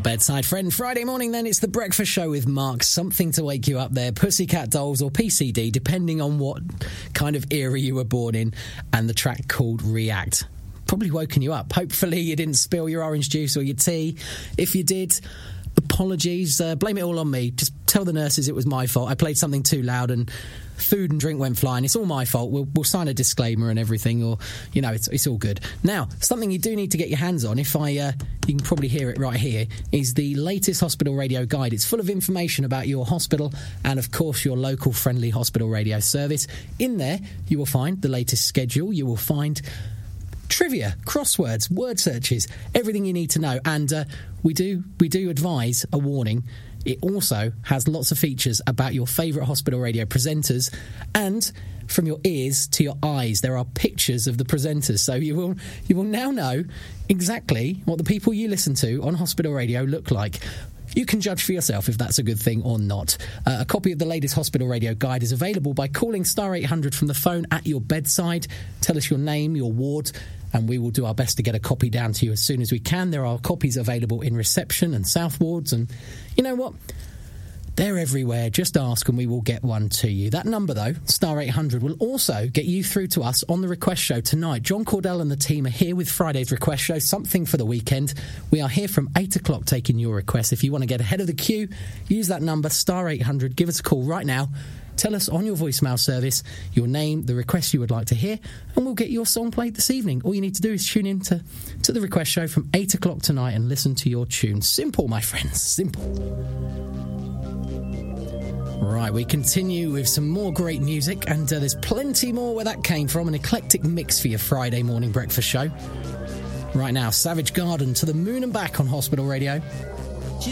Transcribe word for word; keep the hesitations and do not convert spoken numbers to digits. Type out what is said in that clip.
bedside friend. Friday morning then, it's the breakfast show with Mark. Something to wake you up there. Pussycat Dolls or P C D, depending on what kind of era you were born in, and the track called React. Probably woken you up. Hopefully you didn't spill your orange juice or your tea. If you did, apologies. Uh, blame it all on me. Just tell the nurses it was my fault. I played something too loud and food and drink went flying. It's all my fault. We'll, we'll sign a disclaimer and everything, or, you know, it's, it's all good. Now, something you do need to get your hands on, if I, uh, you can probably hear it right here, is the latest hospital radio guide. It's full of information about your hospital and, of course, your local friendly hospital radio service. In there, you will find the latest schedule. You will find trivia, crosswords, word searches, everything you need to know. And uh, we do we do advise a warning. It also has lots of features about your favourite hospital radio presenters, and from your ears to your eyes, there are pictures of the presenters. So you will you will now know exactly what the people you listen to on hospital radio look like. You can judge for yourself if that's a good thing or not. Uh, a copy of the latest hospital radio guide is available by calling star eight hundred from the phone at your bedside. Tell us your name, your ward, and we will do our best to get a copy down to you as soon as we can. There are copies available in reception and south wards, and you know what? They're everywhere. Just ask and we will get one to you. That number, though, star eight hundred, will also get you through to us on the request show tonight. John Cordell and the team are here with Friday's request show, something for the weekend. We are here from eight o'clock taking your requests. If you want to get ahead of the queue, use that number, star eight hundred. Give us a call right now. Tell us on your voicemail service your name, the request you would like to hear, and we'll get your song played this evening. All you need to do is tune in to, to the request show from eight o'clock tonight and listen to your tune. Simple, my friends, simple. Right, we continue with some more great music, and uh, there's plenty more where that came from. An eclectic mix for your Friday morning breakfast show. Right now, Savage Garden, To the Moon and Back on Hospital Radio. She